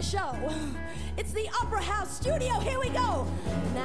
show. It's the Opera House Studio. Here we go. Now